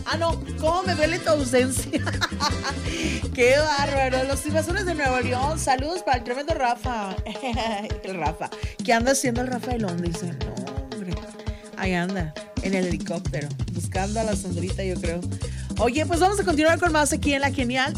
Ah, no, ¿cómo me duele tu ausencia? Qué bárbaro. Los invasores de Nuevo León, saludos para el tremendo Rafa. El Rafa. ¿Qué anda haciendo el Rafaelón? Dice, no, hombre. Ahí anda, en el helicóptero, buscando a la Sandrita, yo creo. Oye, pues vamos a continuar con más aquí en La Genial,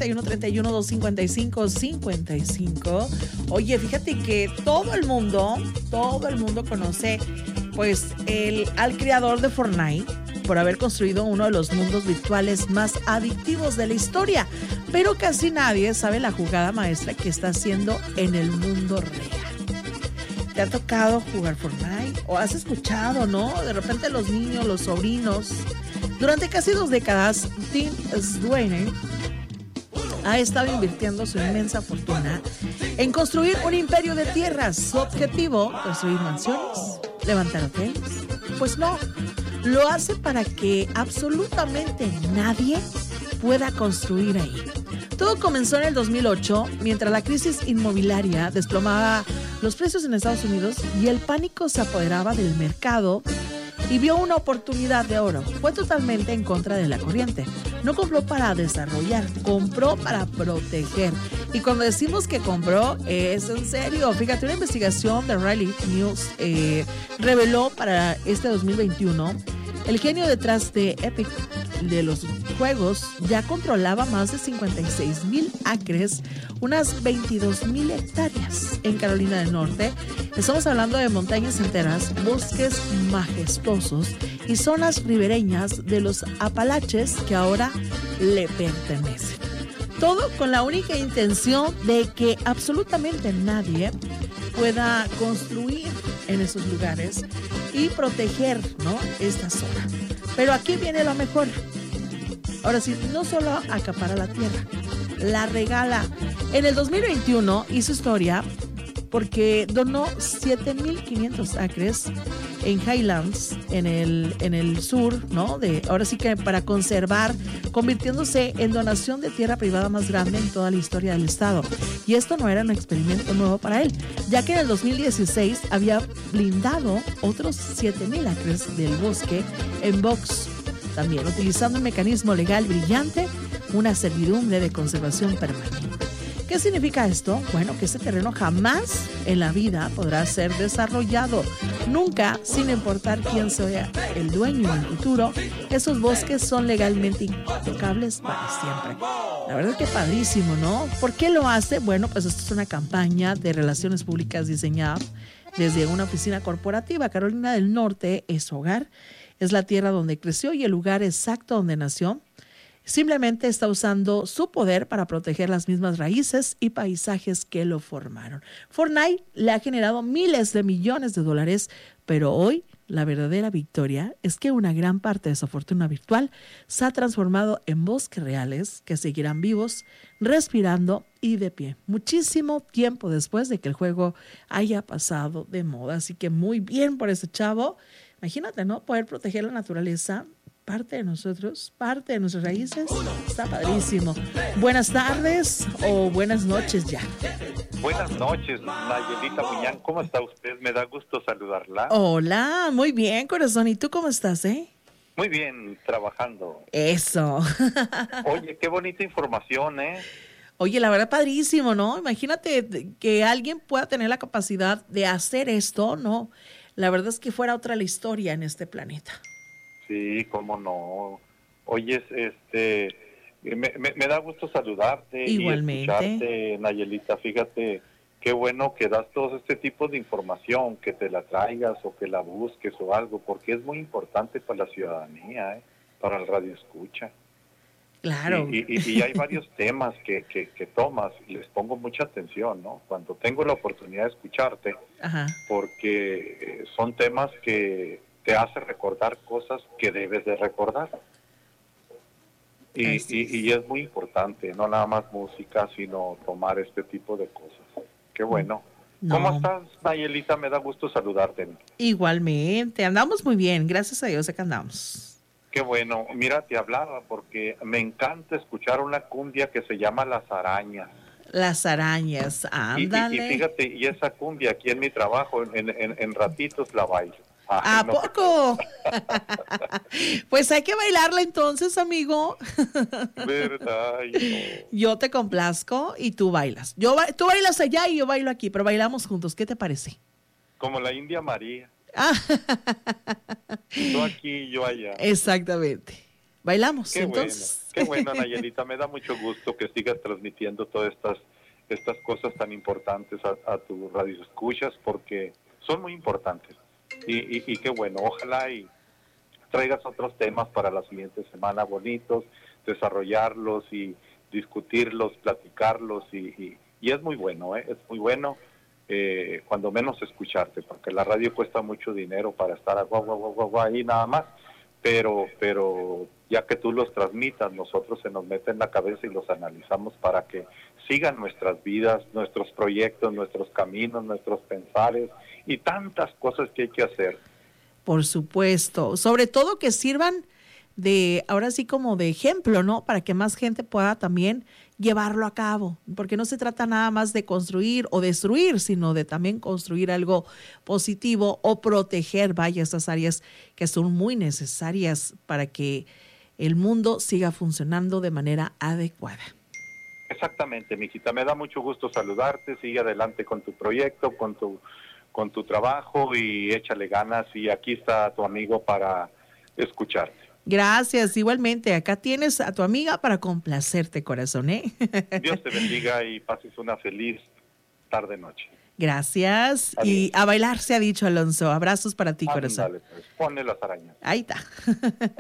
631-31-255-55. Oye, fíjate que todo el mundo conoce, pues, al creador de Fortnite por haber construido uno de los mundos virtuales más adictivos de la historia. Pero casi nadie sabe la jugada maestra que está haciendo en el mundo real. ¿Te ha tocado jugar Fortnite? ¿O has escuchado, no? De repente los niños, los sobrinos. Durante casi 2 décadas, Tim Sweeney ha estado invirtiendo su inmensa fortuna en construir un imperio de tierras. Su objetivo, construir mansiones, levantar hoteles. Pues no, lo hace para que absolutamente nadie pueda construir ahí. Todo comenzó en el 2008, mientras la crisis inmobiliaria desplomaba los precios en Estados Unidos y el pánico se apoderaba del mercado y vio una oportunidad de oro. Fue totalmente en contra de la corriente. No compró para desarrollar, compró para proteger. Y cuando decimos que compró, es en serio. Fíjate, una investigación de Riley News reveló para este 2021 el genio detrás de Epic de los juegos ya controlaba más de 56,000 acres, unas 22,000 hectáreas en Carolina del Norte. Estamos hablando de montañas enteras, bosques majestuosos y zonas ribereñas de los Apalaches que ahora le pertenecen. Todo con la única intención de que absolutamente nadie pueda construir en esos lugares y proteger, ¿no?, esta zona. Pero aquí viene lo mejor. Ahora sí, no solo acapara la tierra, la regala. En el 2021 hizo historia porque donó 7,500 acres en Highlands, en el sur, ¿no? Ahora sí que para conservar, convirtiéndose en donación de tierra privada más grande en toda la historia del estado. Y esto no era un experimento nuevo para él, ya que en el 2016 había blindado otros 7,000 acres del bosque en Box, también utilizando un mecanismo legal brillante, una servidumbre de conservación permanente. ¿Qué significa esto? Bueno, que ese terreno jamás en la vida podrá ser desarrollado. Nunca, sin importar quién sea el dueño en el futuro, esos bosques son legalmente intocables para siempre. La verdad es que padrísimo, ¿no? ¿Por qué lo hace? Bueno, pues esto es una campaña de relaciones públicas diseñada desde una oficina corporativa. Carolina del Norte es su hogar, es la tierra donde creció y el lugar exacto donde nació. Simplemente está usando su poder para proteger las mismas raíces y paisajes que lo formaron. Fortnite le ha generado miles de millones de dólares, pero hoy la verdadera victoria es que una gran parte de su fortuna virtual se ha transformado en bosques reales que seguirán vivos, respirando y de pie. Muchísimo tiempo después de que el juego haya pasado de moda. Así que muy bien por ese chavo. Imagínate, ¿no? Poder proteger la naturaleza, parte de nosotros, parte de nuestras raíces. Está padrísimo. Buenas tardes o buenas noches ya. Buenas noches, Nayelita Muñán. ¿Cómo está usted? Me da gusto saludarla. Hola, muy bien, corazón. ¿Y tú cómo estás, Muy bien, trabajando. Eso. Oye, qué bonita información, ¿eh? Oye, la verdad, padrísimo, ¿no? Imagínate que alguien pueda tener la capacidad de hacer esto, ¿no? La verdad es que fuera otra la historia en este planeta. Sí, cómo no. Oye, me da gusto saludarte. Igualmente. Y escucharte, Nayelita. Fíjate, qué bueno que das todo este tipo de información, que te la traigas o que la busques o algo, porque es muy importante para la ciudadanía, para el radio escucha. Claro. Y hay varios temas que tomas y les pongo mucha atención, ¿no? Cuando tengo la oportunidad de escucharte, Ajá. Porque son temas que te hacen recordar cosas que debes de recordar. Y es muy importante, no nada más música, sino tomar este tipo de cosas. Qué bueno. No. ¿Cómo estás, Nayelita? Me da gusto saludarte. Igualmente, andamos muy bien, gracias a Dios, acá andamos. Qué bueno. Mira, te hablaba porque me encanta escuchar una cumbia que se llama Las Arañas. Las Arañas, ándale. Y fíjate, y esa cumbia aquí en mi trabajo, en ratitos la bailo. ¿A no poco? Pues hay que bailarla entonces, amigo. ¿Verdad? Ay, no. Yo te complazco y tú bailas. Tú bailas allá y yo bailo aquí, pero bailamos juntos. ¿Qué te parece? Como la India María. Ah, Tú aquí, yo allá. exactamente. ¿Bailamos Qué bueno, entonces? qué bueno, Nayelita. Me da mucho gusto que sigas transmitiendo todas estas cosas tan importantes a tu radio escuchas, porque son muy importantes. Y qué bueno, ojalá y traigas otros temas para la siguiente semana bonitos, desarrollarlos y discutirlos, platicarlos y es muy bueno, es muy bueno cuando menos escucharte, porque la radio cuesta mucho dinero para estar ahí nada más, pero ya que tú los transmitas, nosotros se nos mete en la cabeza y los analizamos para que sigan nuestras vidas, nuestros proyectos, nuestros caminos, nuestros pensares y tantas cosas que hay que hacer. Por supuesto. Sobre todo que sirvan ahora sí como de ejemplo, ¿no? Para que más gente pueda también llevarlo a cabo. Porque no se trata nada más de construir o destruir, sino de también construir algo positivo o proteger, vaya, estas áreas que son muy necesarias para que el mundo siga funcionando de manera adecuada. Exactamente, mijita. Me da mucho gusto saludarte. Sigue adelante con tu proyecto, con tu trabajo y échale ganas. Y aquí está tu amigo para escucharte. Gracias, igualmente. Acá tienes a tu amiga para complacerte, corazón, ¿eh? Dios te bendiga y pases una feliz tarde-noche. Gracias. Adiós. Y a bailar se ha dicho, Alonso. Abrazos para ti, corazón. Dale, pues, ponle las arañas. Ahí está.